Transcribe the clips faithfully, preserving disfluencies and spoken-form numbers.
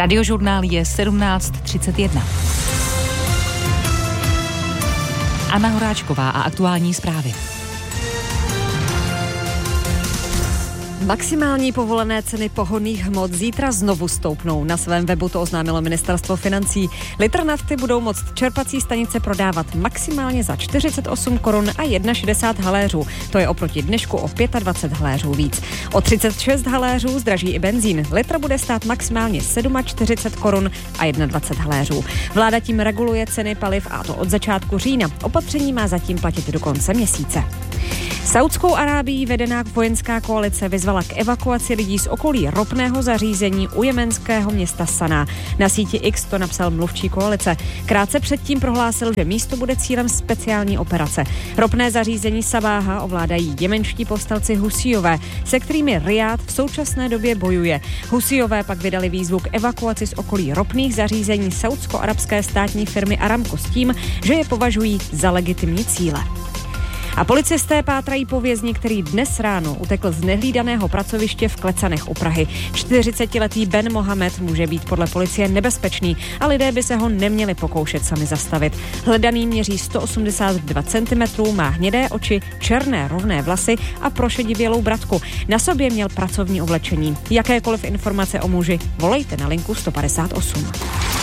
Radiožurnál je sedmnáct třicet jedna. Anna Horáčková a aktuální zprávy. Maximální povolené ceny pohonných hmot zítra znovu stoupnou. Na svém webu to oznámilo ministerstvo financí. Litr nafty budou moct čerpací stanice prodávat maximálně za čtyřicet osm korun a šedesát jedna haléřů. To je oproti dnešku o dvacet pět haléřů víc. O třicet šest haléřů zdraží i benzín. Litr bude stát maximálně čtyřicet sedm korun a dvacet jedna haléřů. Vláda tím reguluje ceny paliv, a to od začátku října. Opatření má zatím platit do konce měsíce. Saudskou Arábií vedená vojenská koalice vyzvala k evakuaci lidí z okolí ropného zařízení u jemenského města Saná. Na síti X to napsal mluvčí koalice. Krátce předtím prohlásil, že místo bude cílem speciální operace. Ropné zařízení Sabáha ovládají jemenští povstalci Husíjové, se kterými Rijád v současné době bojuje. Husíjové pak vydali výzvu k evakuaci z okolí ropných zařízení saudsko-arabské státní firmy Aramco s tím, že je považují za legitimní cíle. A policisté pátrají po vězni, který dnes ráno utekl z nehlídaného pracoviště v Klecanech u Prahy. čtyřicetiletý Ben Mohamed může být podle policie nebezpečný a lidé by se ho neměli pokoušet sami zastavit. Hledaný měří sto osmdesát dva centimetrů, má hnědé oči, černé rovné vlasy a prošedivělou bratku. Na sobě měl pracovní oblečení. Jakékoliv informace o muži volejte na linku sto padesát osm.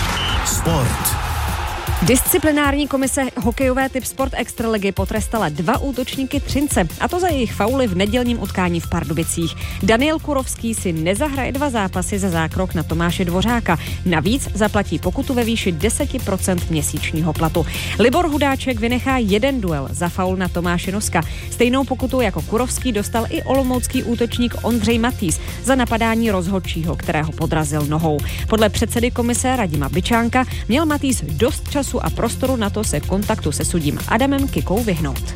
Sport. Disciplinární komise hokejové typ Sport Extraligy potrestala dva útočníky Třince, a to za jejich fauly v nedělním utkání v Pardubicích. Daniel Kurovský si nezahraje dva zápasy za zákrok na Tomáše Dvořáka. Navíc zaplatí pokutu ve výši deset procent měsíčního platu. Libor Hudáček vynechá jeden duel za faul na Tomáše Noska. Stejnou pokutu jako Kurovský dostal i olomoucký útočník Ondřej Matýs za napadání rozhodčího, kterého podrazil nohou. Podle předsedy komise Radima Byčánka měl Matýs dost času a prostoru na to se kontaktu se sudím Adamem Kikou vyhnout.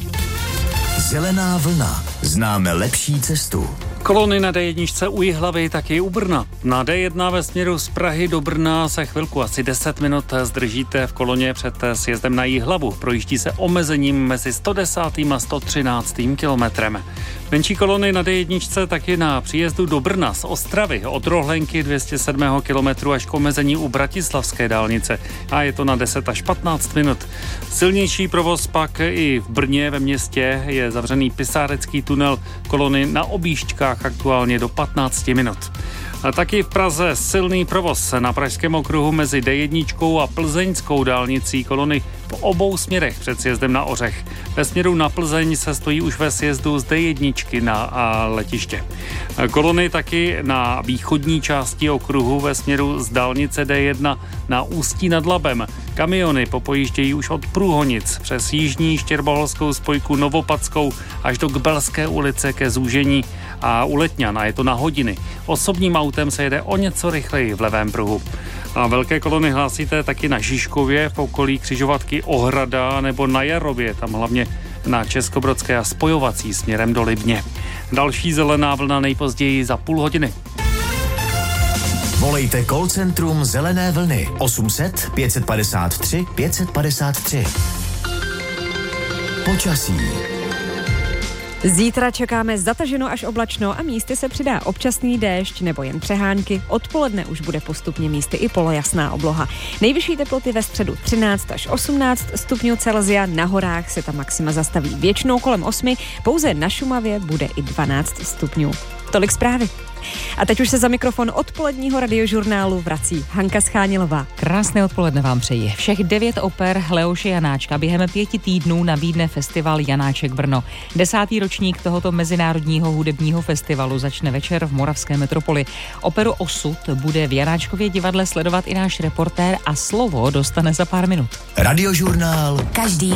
Zelená vlna. Známe lepší cestu. Kolony na dé jedna u Jihlavy, taky u Brna. Na dé jedna ve směru z Prahy do Brna se chvilku asi deset minut zdržíte v koloně před sjezdem na Jihlavu. Projíždí se omezením mezi sto desátým a sto třináctým kilometrem. Menší kolony na dé jedna taky na příjezdu do Brna z Ostravy od Rohlenky dvě stě sedm kilometrů až k omezení u Bratislavské dálnice. A je to na deset až patnáct minut. Silnější provoz pak i v Brně ve městě, je zavřený Pisárecký tunel, kolony na objížďkách aktuálně do patnáct minut. A taky v Praze silný provoz na pražském okruhu mezi dé jedna a plzeňskou dálnicí, kolony v obou směrech před sjezdem na Ořech. Ve směru na Plzeň se stojí už ve sjezdu z dé jedna na a letiště. Kolony taky na východní části okruhu ve směru z dálnice dé jedna na Ústí nad Labem. Kamiony popojíždějí už od Průhonic přes jižní štěrboholskou spojku Novopadskou až do Kbelské ulice ke zúžení a u Letňan, a je to na hodiny. Osobním autem se jede o něco rychleji v levém pruhu. A velké kolony hlásíte taky na Žižkově, v okolí křižovatky Ohrada nebo na Jarově, tam hlavně na Českobrodské a spojovací směrem do Libně. Další zelená vlna nejpozději za půl hodiny. Volejte call centrum Zelené vlny osm set pět padesát tři pět padesát tři. Počasí. Zítra čekáme zataženo až oblačno a místy se přidá občasný déšť nebo jen přehánky. Odpoledne už bude postupně místy i polojasná obloha. Nejvyšší teploty ve středu třináct až osmnáct stupňů Celsia, na horách se ta maxima zastaví většinou kolem osmi, pouze na Šumavě bude i dvanáct stupňů. Tolik zprávy. A teď už se za mikrofon odpoledního radiožurnálu vrací Hanka Schánilová. Krásné odpoledne vám přeji. Všech devět oper Leoše Janáčka během pěti týdnů nabídne festival Janáček Brno. Desátý ročník tohoto mezinárodního hudebního festivalu začne večer v Moravské metropoli. Operu Osud bude v Janáčkově divadle sledovat i náš reportér a slovo dostane za pár minut. Radiožurnál. Každý